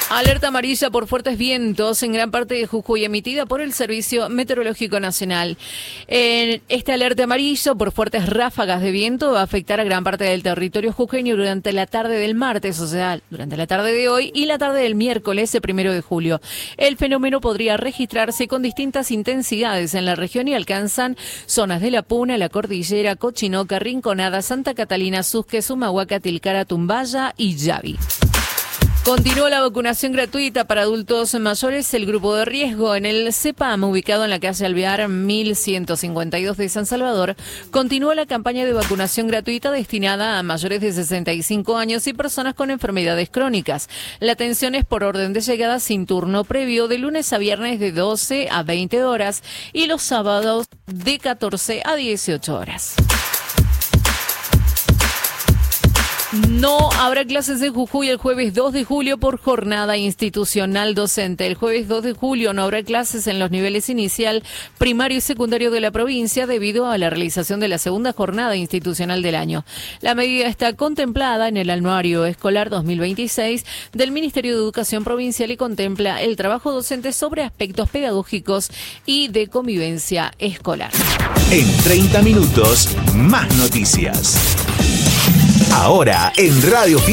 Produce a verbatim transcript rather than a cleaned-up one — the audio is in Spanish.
Alerta amarilla por fuertes vientos en gran parte de Jujuy, emitida por el Servicio Meteorológico Nacional. En este alerta amarillo por fuertes ráfagas de viento va a afectar a gran parte del territorio jujeño durante la tarde del martes, o sea, durante la tarde de hoy y la tarde del miércoles, el primero de julio. El fenómeno podría registrarse con distintas intensidades en la región y alcanzan zonas de La Puna, la Cordillera, Cochinoca, Rinconada, Santa Catalina, Susque, Sumahuaca, Tilcara, Tumbaya y Yavi. Continúa la vacunación gratuita para adultos mayores, el grupo de riesgo en el CEPAM, ubicado en la calle Alvear mil ciento cincuenta y dos de San Salvador. Continúa la campaña de vacunación gratuita destinada a mayores de sesenta y cinco años y personas con enfermedades crónicas. La atención es por orden de llegada sin turno previo, de lunes a viernes de doce a veinte horas y los sábados de catorce a dieciocho horas. No habrá clases en Jujuy el jueves dos de julio por jornada institucional docente. El jueves dos de julio no habrá clases en los niveles inicial, primario y secundario de la provincia debido a la realización de la segunda jornada institucional del año. La medida está contemplada en el anuario escolar dos mil veintiséis del Ministerio de Educación Provincial y contempla el trabajo docente sobre aspectos pedagógicos y de convivencia escolar. En treinta minutos, más noticias. Ahora en Radio